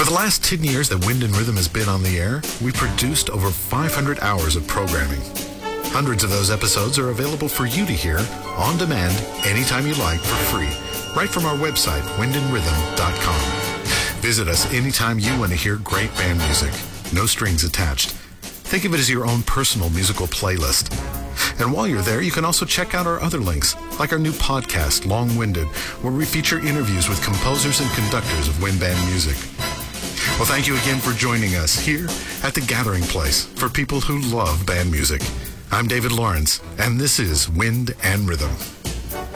For the last 10 years that Wind and Rhythm has been on the air, we produced over 500 hours of programming. Hundreds of those episodes are available for you to hear on demand anytime you like for free, right from our website, windandrhythm.com. Visit us anytime you want to hear great band music, no strings attached. Think of it as your own personal musical playlist. And while you're there, you can also check out our other links, like our new podcast, Long-Winded, where we feature interviews with composers and conductors of wind band music. Well, thank you again for joining us here at the Gathering Place for people who love band music. I'm David Lawrence, and this is Wind and Rhythm.